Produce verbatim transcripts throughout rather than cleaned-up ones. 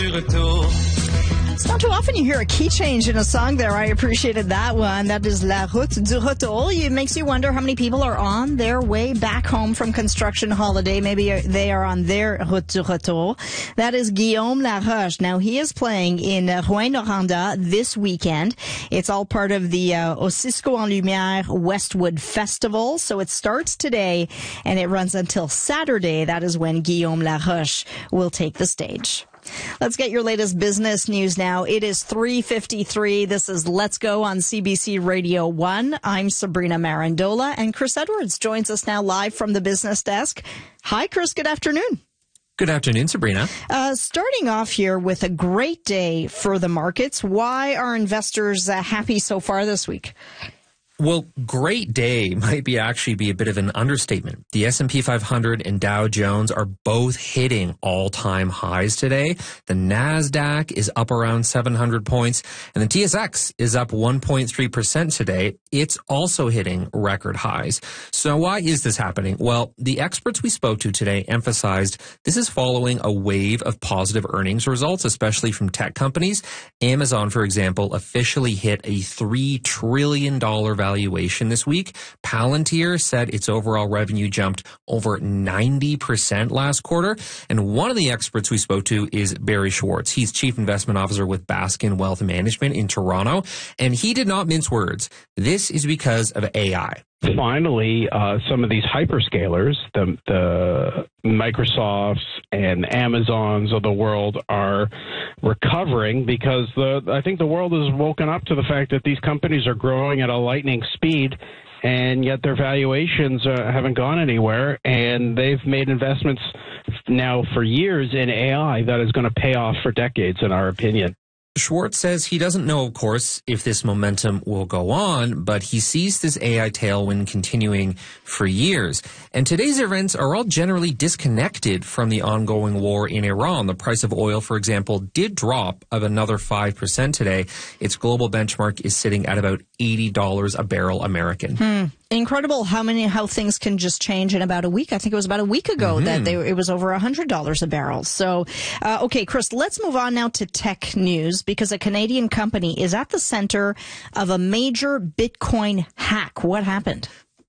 du retour. It's not too often you hear a key change in a song there. I appreciated that one. That is La Route du Retour. It makes you wonder how many people are on their way back home from construction holiday. Maybe they are on their Route du Retour. That is Guillaume Laroche. Now, he is playing in Rouyn-Noranda this weekend. It's all part of the uh, Osisco en Lumière Westwood Festival. So it starts today and it runs until Saturday. That is when Guillaume Laroche will take the stage. Let's get your latest business news now. It is three fifty-three. This is Let's Go on C B C Radio one. I'm Sabrina Marandola, and Chris Edwards joins us now live from the business desk. Hi, Chris. Good afternoon. Good afternoon, Sabrina. Uh, starting off here with a great day for the markets. Why are investors uh, happy so far this week? Well, great day might be actually be a bit of an understatement. The S and P five hundred and Dow Jones are both hitting all-time highs today. The NASDAQ is up around seven hundred points, and the T S X is up one point three percent today. It's also hitting record highs. So why is this happening? Well, the experts we spoke to today emphasized this is following a wave of positive earnings results, especially from tech companies. Amazon, for example, officially hit a three trillion dollars valuation valuation this week. Palantir said its overall revenue jumped over ninety percent last quarter. And one of the experts we spoke to is Barry Schwartz. He's Chief Investment Officer with Baskin Wealth Management in Toronto. And he did not mince words. This is because of A I. Finally, uh, some of these hyperscalers, the, the Microsofts and Amazons of the world, are recovering because the I think the world has woken up to the fact that these companies are growing at a lightning speed, and yet their valuations uh, haven't gone anywhere, and they've made investments now for years in A I that is going to pay off for decades, in our opinion. Schwartz says he doesn't know, of course, if this momentum will go on, but he sees this A I tailwind continuing for years. And today's events are all generally disconnected from the ongoing war in Iran. The price of oil, for example, did drop of another five percent today. Its global benchmark is sitting at about eighty dollars a barrel American. Hmm. Incredible how many how things can just change in about a week. I think it was about a week ago mm-hmm. that they, it was over one hundred dollars a barrel. So, uh, okay, Chris, let's move on now to tech news, because a Canadian company is at the center of a major Bitcoin hack. What happened?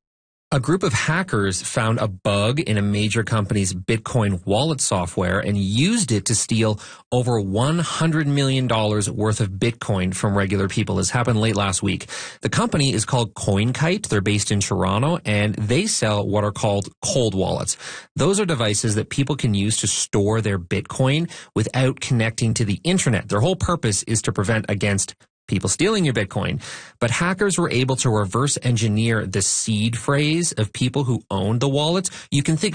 A group of hackers found a bug in a major company's Bitcoin wallet software and used it to steal over one hundred million dollars worth of Bitcoin from regular people. This happened late last week. The company is called CoinKite. They're based in Toronto, and they sell what are called cold wallets. Those are devices that people can use to store their Bitcoin without connecting to the internet. Their whole purpose is to prevent against people stealing your Bitcoin. But hackers were able to reverse engineer the seed phrase of people who owned the wallets. You can think